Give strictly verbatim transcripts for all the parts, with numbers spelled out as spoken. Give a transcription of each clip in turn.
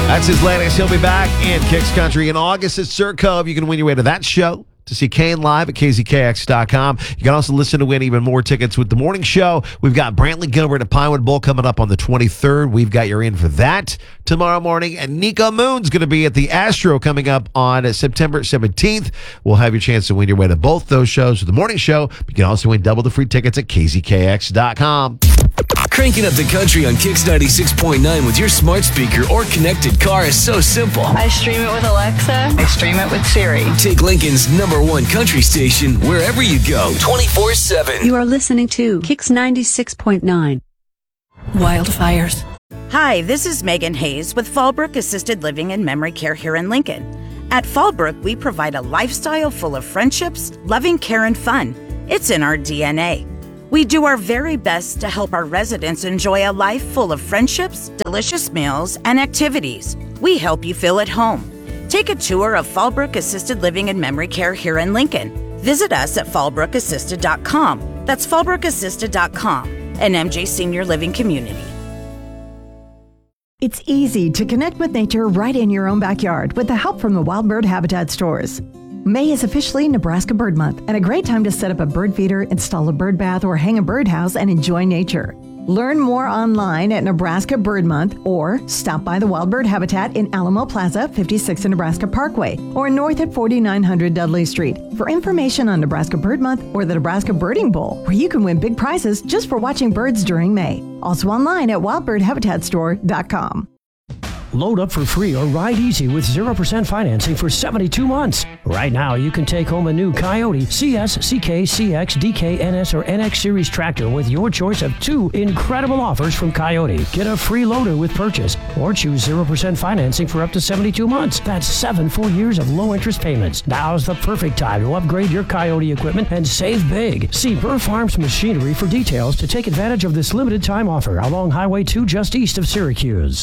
That's his latest. He'll be back in Kicks Country in August at Sur Cove. You can win your way to that show to see Kane live at K Z K X dot com. You can also listen to win even more tickets with the morning show. We've got Brantley Gilbert at Pinewood Bowl coming up on the twenty-third. We've got your in for that tomorrow morning. And Nico Moon's going to be at the Astro coming up on September seventeenth. We'll have your chance to win your way to both those shows with the morning show. You can also win double the free tickets at K Z K X dot com. Cranking up the country on Kicks ninety-six point nine with your smart speaker or connected car is so simple. I stream it with Alexa. I stream it with Siri. Take Lincoln's number one country station wherever you go, twenty-four seven. You are listening to Kicks ninety-six point nine. Wildfires. Hi, this is Megan Hayes with Fallbrook Assisted Living and Memory Care here in Lincoln. At Fallbrook, we provide a lifestyle full of friendships, loving care, and fun. It's in our D N A. We do our very best to help our residents enjoy a life full of friendships, delicious meals, and activities. We help you feel at home. Take a tour of Fallbrook Assisted Living and Memory Care here in Lincoln. Visit us at fallbrook assisted dot com. That's fallbrook assisted dot com, an M J Senior Living community. It's easy to connect with nature right in your own backyard with the help from the Wild Bird Habitat stores. May is officially Nebraska Bird Month and a great time to set up a bird feeder, install a bird bath, or hang a birdhouse and enjoy nature. Learn more online at Nebraska Bird Month or stop by the Wild Bird Habitat in Alamo Plaza, fifty-six in Nebraska Parkway, or north at forty-nine hundred Dudley Street for information on Nebraska Bird Month or the Nebraska Birding Bowl, where you can win big prizes just for watching birds during May. Also online at wild bird habitat store dot com. Load up for free or ride easy with zero percent financing for seventy-two months. Right now, you can take home a new Coyote C S, C K, C X, D K, N S, or N X Series tractor with your choice of two incredible offers from Coyote. Get a free loader with purchase or choose zero percent financing for up to seventy-two months. That's seven full years of low-interest payments. Now's the perfect time to upgrade your Coyote equipment and save big. See Burr Farms Machinery for details to take advantage of this limited-time offer along Highway two just east of Syracuse.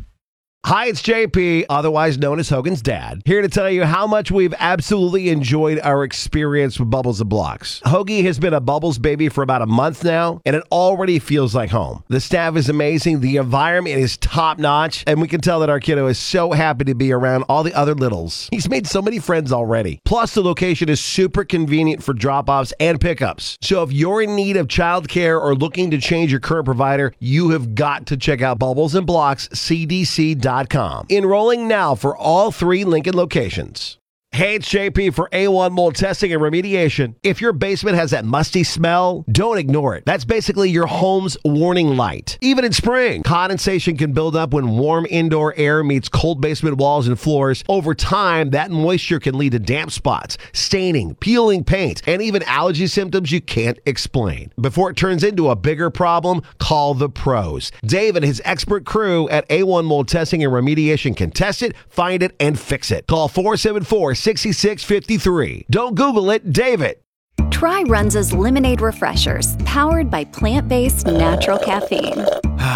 Hi, it's J P, otherwise known as Hogan's dad, here to tell you how much we've absolutely enjoyed our experience with Bubbles and Blocks. Hoagie has been a Bubbles baby for about a month now, and it already feels like home. The staff is amazing, the environment is top-notch, and we can tell that our kiddo is so happy to be around all the other littles. He's made so many friends already. Plus, the location is super convenient for drop-offs and pickups. So if you're in need of childcare or looking to change your current provider, you have got to check out Bubbles and Blocks C D C dot com. Enrolling now for all three Lincoln locations. Hey, it's J P for A one Mold Testing and Remediation. If your basement has that musty smell, don't ignore it. That's basically your home's warning light. Even in spring, condensation can build up when warm indoor air meets cold basement walls and floors. Over time, that moisture can lead to damp spots, staining, peeling paint, and even allergy symptoms you can't explain. Before it turns into a bigger problem, call the pros. Dave and his expert crew at A one Mold Testing and Remediation can test it, find it, and fix it. Call four seven four, six six five three. Don't Google it, Dave it. Try Runza's Lemonade Refreshers, powered by plant-based natural caffeine.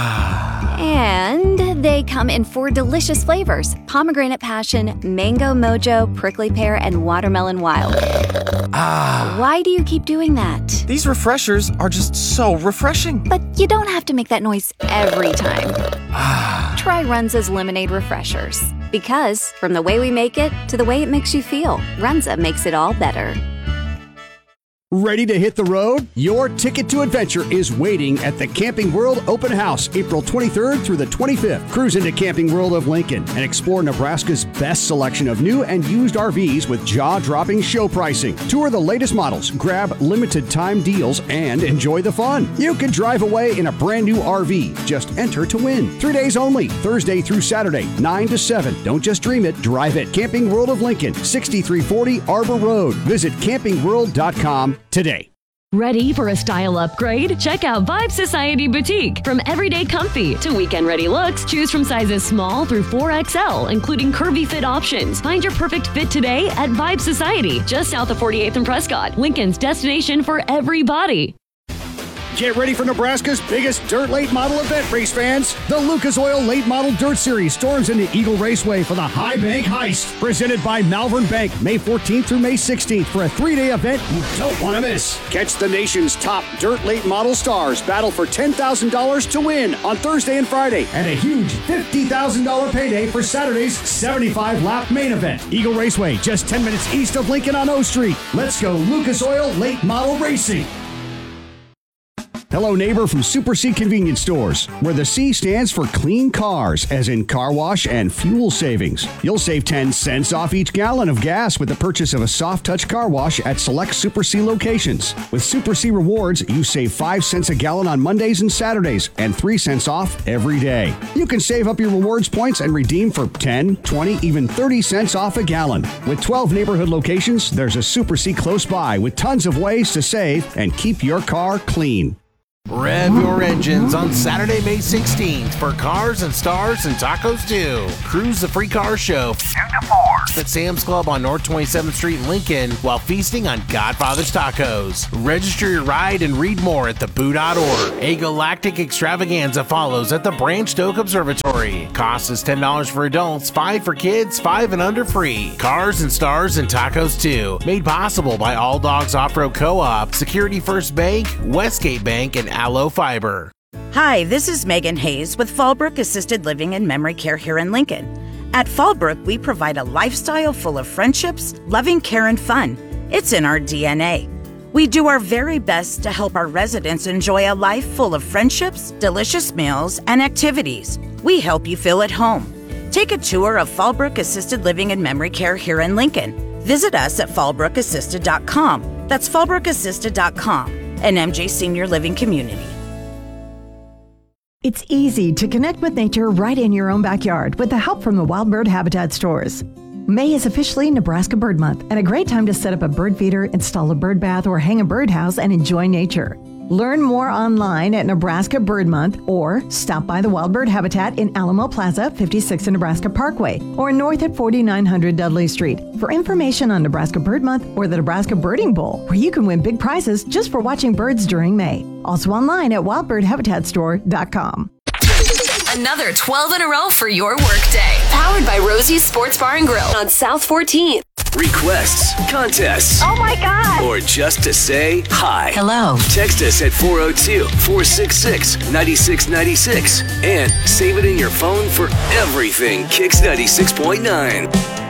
And they come in four delicious flavors: pomegranate passion, mango mojo, prickly pear, and watermelon wild. Ah. Why do you keep doing that? These refreshers are just so refreshing. But you don't have to make that noise every time. Ah. Try Runza's Lemonade Refreshers. Because from the way we make it to the way it makes you feel, Runza makes it all better. Ready to hit the road? Your ticket to adventure is waiting at the Camping World Open House, April twenty-third through the twenty-fifth. Cruise into Camping World of Lincoln and explore Nebraska's best selection of new and used R Vs with jaw-dropping show pricing. Tour the latest models, grab limited time deals, and enjoy the fun. You can drive away in a brand new R V. Just enter to win. Three days only, Thursday through Saturday, nine to seven. Don't just dream it, drive it. Camping World of Lincoln, sixty-three forty Arbor Road. Visit camping world dot com today. Ready for a style upgrade? Check out Vibe Society Boutique. From everyday comfy to weekend-ready looks, choose from sizes small through four X L, including curvy fit options. Find your perfect fit today at Vibe Society, just south of forty-eighth and Prescott, Lincoln's destination for every body. Get ready for Nebraska's biggest dirt late model event, race fans. The Lucas Oil Late Model Dirt Series storms into Eagle Raceway for the High Bank Heist. Presented by Malvern Bank, May fourteenth through May sixteenth for a three-day event you don't want to miss. Catch the nation's top dirt late model stars battle for ten thousand dollars to win on Thursday and Friday, and a huge fifty thousand dollars payday for Saturday's seventy-five lap main event. Eagle Raceway, just ten minutes east of Lincoln on O Street. Let's go Lucas Oil Late Model Racing. Hello, neighbor from Super C Convenience Stores, where the C stands for clean cars, as in car wash and fuel savings. You'll save ten cents off each gallon of gas with the purchase of a soft touch car wash at select Super C locations. With Super C Rewards, you save five cents a gallon on Mondays and Saturdays, and three cents off every day. You can save up your rewards points and redeem for ten, twenty, even thirty cents off a gallon. With twelve neighborhood locations, there's a Super C close by with tons of ways to save and keep your car clean. Rev your engines on Saturday, May sixteenth for Cars and Stars and Tacos too. Cruise the free car show two to four at Sam's Club on North twenty-seventh Street in Lincoln while feasting on Godfather's Tacos. Register your ride and read more at the boo dot org. A galactic extravaganza follows at the Branched Oak Observatory. Cost is ten dollars for adults, five dollars for kids, five and under free. Cars and Stars and Tacos too. Made possible by All Dogs Off-Road Co-op, Security First Bank, Westgate Bank, and Aloe Fiber. Hi, this is Megan Hayes with Fallbrook Assisted Living and Memory Care here in Lincoln. At Fallbrook, we provide a lifestyle full of friendships, loving care, and fun. It's in our D N A. We do our very best to help our residents enjoy a life full of friendships, delicious meals, and activities. We help you feel at home. Take a tour of Fallbrook Assisted Living and Memory Care here in Lincoln. Visit us at fallbrook assisted dot com. That's fallbrook assisted dot com. An M J Senior Living community. It's easy to connect with nature right in your own backyard with the help from the Wild Bird Habitat Stores. May is officially Nebraska Bird Month and a great time to set up a bird feeder, install a bird bath, or hang a birdhouse and enjoy nature. Learn more online at Nebraska Bird Month or stop by the Wild Bird Habitat in Alamo Plaza, fifty-six and Nebraska Parkway, or north at forty-nine hundred Dudley Street for information on Nebraska Bird Month or the Nebraska Birding Bowl, where you can win big prizes just for watching birds during May. Also online at wild bird habitat store dot com. Another twelve in a row for your workday. Powered by Rosie's Sports Bar and Grill on South fourteenth. Requests, contests. Oh my God. Or just to say hi. Hello. Text us at four oh two, four six six, nine six nine six and save it in your phone for everything Kicks ninety-six point nine.